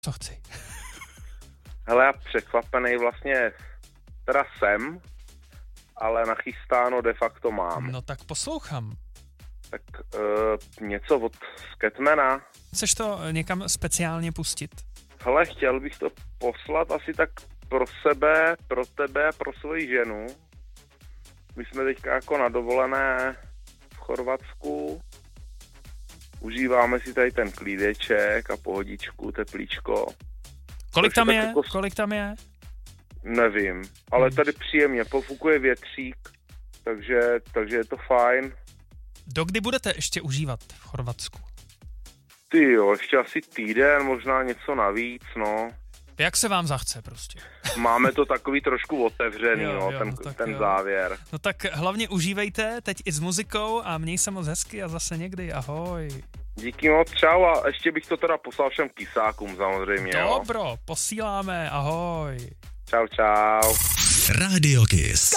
Co chci? Hele, já překvapený vlastně teda jsem, ale nachystáno de facto mám. No tak poslouchám. Tak něco od Scatmana. Chceš to někam speciálně pustit? Hele, chtěl bych to poslat asi tak pro sebe, pro tebe a pro svoji ženu. My jsme teďka jako na dovolené v Chorvatsku. Užíváme si tady ten klídeček a pohodičku, teplíčko. Kolik tam je? Nevím, ale tady příjemně, pofukuje větřík, takže je to fajn. Dokdy budete ještě užívat v Chorvatsku? Ty jo, ještě asi týden, možná něco navíc, no. Jak se vám zachce prostě? Máme to takový trošku otevřený, ten závěr. No tak hlavně užívejte, teď i s muzikou a měj se moc hezky a zase někdy, ahoj. Díky moc, čau a ještě bych to teda poslal všem kysákům samozřejmě, Dobro, posíláme, ahoj. Čau, čau. Radio Kiss.